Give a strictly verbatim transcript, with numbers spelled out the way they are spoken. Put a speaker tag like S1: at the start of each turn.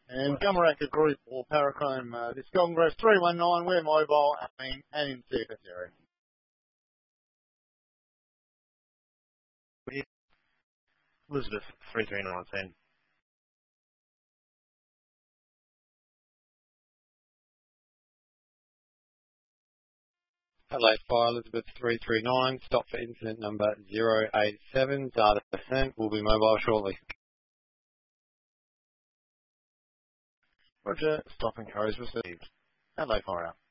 S1: And Gumaraka Group or Parachrome, uh, this Congress three one nine, we're mobile and in secretary.
S2: Elizabeth three three nine ten.
S3: Adelaide Fire, Elizabeth three three nine, stop for incident number zero eight seven, data sent, will be mobile shortly.
S1: Roger, stop and codes received. Adelaide Fire out.